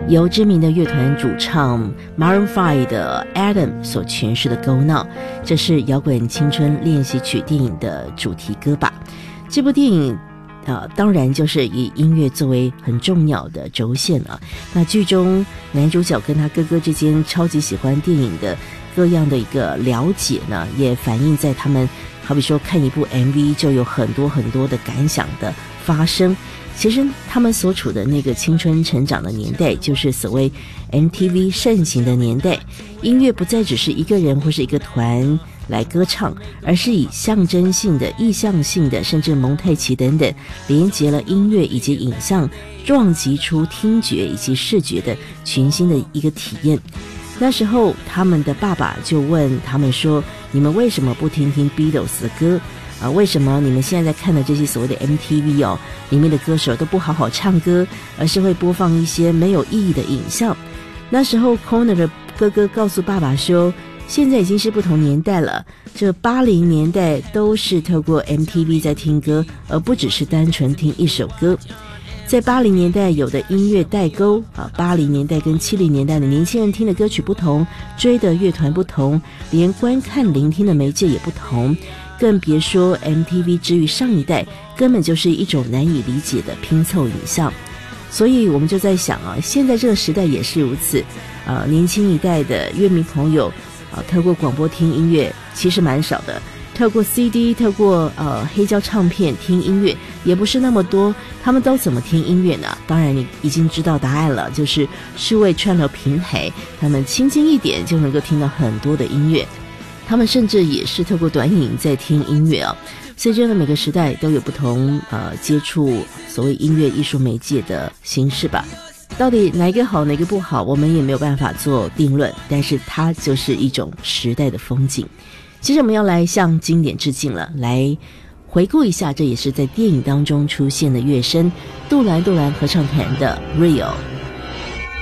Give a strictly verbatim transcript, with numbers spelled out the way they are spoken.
由知名的乐团主唱 Maroon 五 的 Adam 所诠释的 Go Now， 这是摇滚青春练习曲电影的主题歌吧。这部电影呃，当然就是以音乐作为很重要的轴线啊。那剧中男主角跟他哥哥之间超级喜欢电影的各样的一个了解呢，也反映在他们好比说看一部 M V 就有很多很多的感想的发生。其实他们所处的那个青春成长的年代，就是所谓 M T V 盛行的年代，音乐不再只是一个人或是一个团来歌唱，而是以象征性的、意象性的，甚至蒙太奇等等，连结了音乐以及影像，撞击出听觉以及视觉的全新的一个体验。那时候他们的爸爸就问他们说，你们为什么不听听 Beatles 的歌啊？为什么你们现在在看的这些所谓的 M T V 哦，里面的歌手都不好好唱歌，而是会播放一些没有意义的影像？那时候 Connor 的哥哥告诉爸爸说，现在已经是不同年代了，这八零年代都是透过 M T V 在听歌，而不只是单纯听一首歌。在八零年代有的音乐代沟啊，八零年代跟七零年代的年轻人听的歌曲不同，追的乐团不同，连观看聆听的媒介也不同，更别说 M T V 之于上一代根本就是一种难以理解的拼凑影像。所以我们就在想啊，现在这个时代也是如此，呃，年轻一代的乐迷朋友啊，透过广播听音乐其实蛮少的，透过 C D 透过呃黑胶唱片听音乐也不是那么多。他们都怎么听音乐呢？当然你已经知道答案了，就是数位串流平台，他们轻轻一点就能够听到很多的音乐。他们甚至也是透过短影在听音乐啊。所以真的每个时代都有不同呃接触所谓音乐艺术媒介的形式吧。到底哪一个好哪个不好，我们也没有办法做定论，但是它就是一种时代的风景。其实我们要来向经典致敬了，来回顾一下，这也是在电影当中出现的乐声，杜兰杜兰合唱团的 Real。